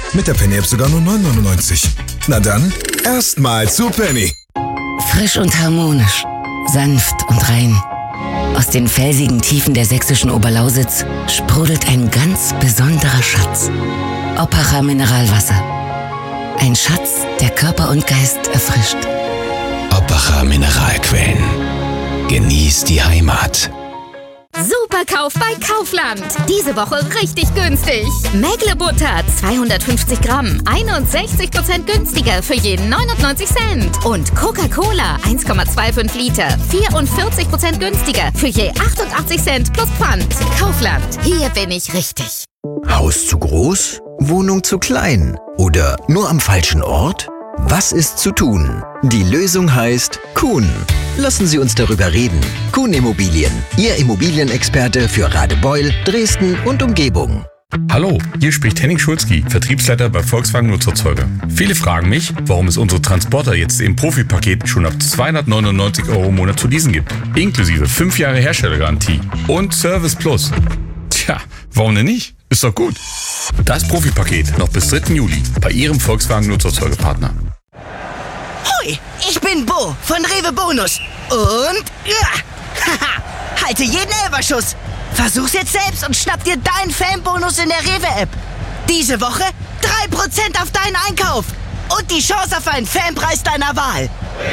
Mit der Penny-App sogar nur 9,99. Na dann, erstmal zu Penny. Frisch und harmonisch, sanft und rein. Aus den felsigen Tiefen der sächsischen Oberlausitz sprudelt ein ganz besonderer Schatz. Oppacher Mineralwasser. Ein Schatz, der Körper und Geist erfrischt. Oppacher Mineralquellen. Genieß die Heimat. Superkauf bei Kaufland. Diese Woche richtig günstig. Mägle-Butter 250 Gramm, 61% günstiger für jeden 99 Cent. Und Coca-Cola 1,25 Liter, 44% günstiger für je 88 Cent plus Pfand. Kaufland, hier bin ich richtig. Haus zu groß? Wohnung zu klein? Oder nur am falschen Ort? Was ist zu tun? Die Lösung heißt Kuhn. Lassen Sie uns darüber reden. Kuhn Immobilien, Ihr Immobilienexperte für Radebeul, Dresden und Umgebung. Hallo, hier spricht Henning Schulzki, Vertriebsleiter bei Volkswagen Nutzerzeuger. Viele fragen mich, warum es unsere Transporter jetzt im Profipaket schon ab 299 € im Monat zu leasen gibt. Inklusive 5 Jahre Herstellergarantie und Service Plus. Tja, warum denn nicht? Ist doch gut. Das Profipaket noch bis 3. Juli bei Ihrem Volkswagen Nutzerzeugerpartner. Hoi, ich bin Bo von Rewe Bonus. Und halte jeden Elberschuss. Versuch's jetzt selbst und schnapp dir deinen Fanbonus in der Rewe-App. Diese Woche 3% auf deinen Einkauf. Und die Chance auf einen Fanpreis deiner Wahl.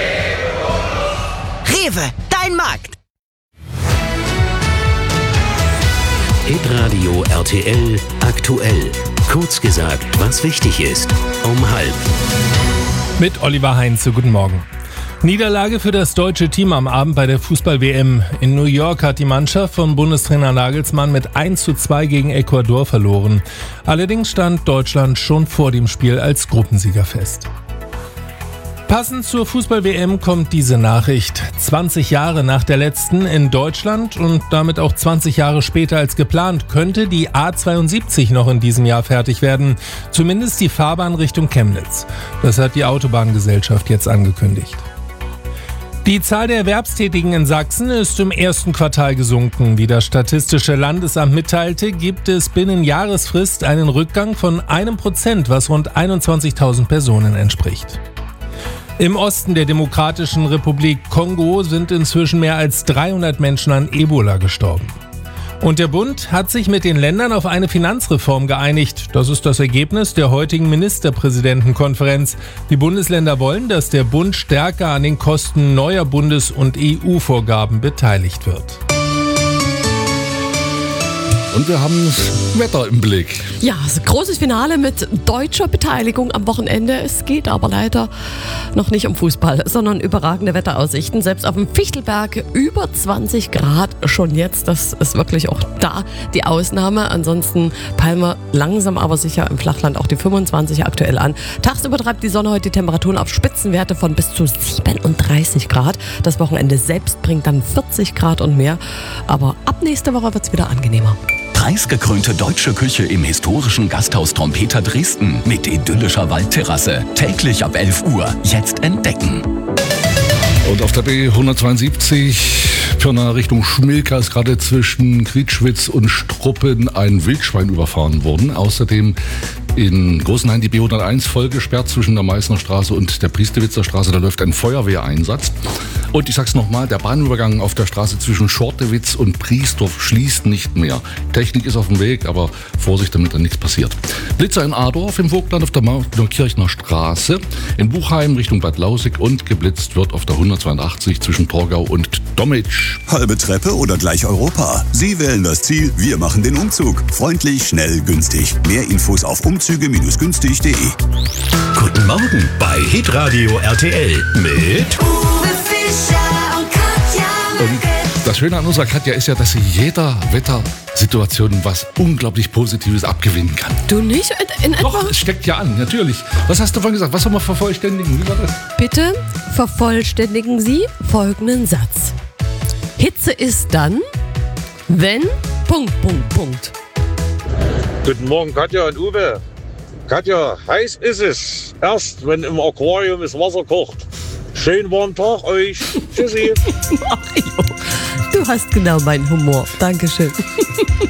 Rewe, dein Markt. Hitradio RTL aktuell. Kurz gesagt, was wichtig ist. Um 12:30. Mit Oliver Heinze, guten Morgen. Niederlage für das deutsche Team am Abend bei der Fußball-WM. In New York hat die Mannschaft von Bundestrainer Nagelsmann mit 1:2 gegen Ecuador verloren. Allerdings stand Deutschland schon vor dem Spiel als Gruppensieger fest. Passend zur Fußball-WM kommt diese Nachricht. 20 Jahre nach der letzten in Deutschland und damit auch 20 Jahre später als geplant, könnte die A72 noch in diesem Jahr fertig werden. Zumindest die Fahrbahn Richtung Chemnitz. Das hat die Autobahngesellschaft jetzt angekündigt. Die Zahl der Erwerbstätigen in Sachsen ist im ersten Quartal gesunken. Wie das Statistische Landesamt mitteilte, gibt es binnen Jahresfrist einen Rückgang von 1%, was rund 21.000 Personen entspricht. Im Osten der Demokratischen Republik Kongo sind inzwischen mehr als 300 Menschen an Ebola gestorben. Und der Bund hat sich mit den Ländern auf eine Finanzreform geeinigt. Das ist das Ergebnis der heutigen Ministerpräsidentenkonferenz. Die Bundesländer wollen, dass der Bund stärker an den Kosten neuer Bundes- und EU-Vorgaben beteiligt wird. Und wir haben das Wetter im Blick. Ja, großes Finale mit deutscher Beteiligung am Wochenende. Es geht aber leider noch nicht um Fußball, sondern überragende Wetteraussichten. Selbst auf dem Fichtelberg über 20 Grad schon jetzt. Das ist wirklich auch da die Ausnahme. Ansonsten peilen wir langsam aber sicher im Flachland auch die 25 aktuell an. Tagsüber treibt die Sonne heute die Temperaturen auf Spitzenwerte von bis zu 37 Grad. Das Wochenende selbst bringt dann 40 Grad und mehr. Aber ab nächster Woche wird es wieder angenehmer. Preisgekrönte deutsche Küche im historischen Gasthaus Trompeter Dresden mit idyllischer Waldterrasse. Täglich ab 11 Uhr. Jetzt entdecken. Und auf der B172 Pirna Richtung Schmilka ist gerade zwischen Quietschwitz und Struppen ein Wildschwein überfahren worden. Außerdem in Großenhain die B101 voll gesperrt zwischen der Meißner Straße und der Priestewitzer Straße. Da läuft ein Feuerwehreinsatz. Und ich sag's nochmal, der Bahnübergang auf der Straße zwischen Schortewitz und Priesdorf schließt nicht mehr. Technik ist auf dem Weg, aber Vorsicht, damit da nichts passiert. Blitzer in Adorf im Vogtland auf der Kirchner Straße, in Buchheim Richtung Bad Lausick und geblitzt wird auf der 182 zwischen Torgau und Dommitsch. Halbe Treppe oder gleich Europa? Sie wählen das Ziel, wir machen den Umzug. Freundlich, schnell, günstig. Mehr Infos auf umzüge-günstig.de. Guten Morgen bei Hitradio RTL mit Uwe Fischer und Katja. Und das Schöne an unserer Katja ist ja, dass sie jeder Wettersituation was unglaublich Positives abgewinnen kann. Du nicht in etwa? Doch, es steckt ja an, natürlich. Was hast du vorhin gesagt? Was soll man vervollständigen? Wie war das? Bitte vervollständigen Sie folgenden Satz. Hitze ist dann, wenn... ... Guten Morgen, Katja und Uwe. Katja, heiß ist es. Erst, wenn im Aquarium das Wasser kocht. Schönen warmen Tag euch. Tschüssi. Mario, du hast genau meinen Humor. Dankeschön.